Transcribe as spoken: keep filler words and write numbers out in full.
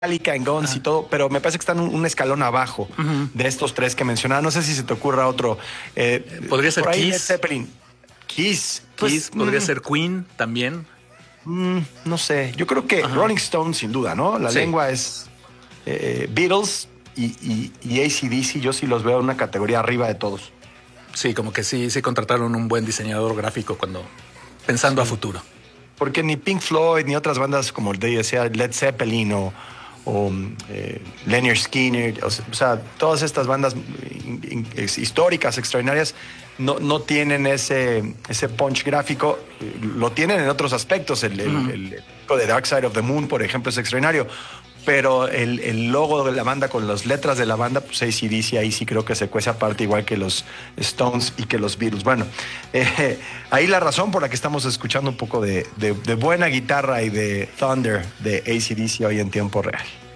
Metallica, en Guns Ah. y todo, pero me parece que están un, un escalón abajo Ujú. de estos tres que mencionaba. No sé si se te ocurra otro. Eh, Podría ser por ahí Kiss. Led Zeppelin. Kiss. Pues, Kiss, podría mm, ser Queen también. mm, no sé. Yo creo que Ajá. Rolling Stones, sin duda, ¿no? La Sí. lengua es eh, Beatles y, y, y A C D C. Yo sí los veo en una categoría arriba de todos. Sí, como que sí, sí contrataron un buen diseñador gráfico cuando pensando a Sí. futuro. Porque ni Pink Floyd ni otras bandas como de decía Led Zeppelin o, o eh, Lynyrd Skynyrd, o sea, o sea, todas estas bandas in- in- es- históricas, extraordinarias, no, no tienen ese, ese punch gráfico. Eh, Lo tienen en otros aspectos. El, el, Ujú. el- el de Dark Side of the Moon, por ejemplo, es extraordinario. Pero el, el logo de la banda con las letras de la banda, pues A C D C ahí sí creo que se cuece aparte, igual que los Stones y que los Beatles. Bueno, eh, ahí la razón por la que estamos escuchando un poco de, de, de buena guitarra y de Thunder de A C D C hoy en tiempo real.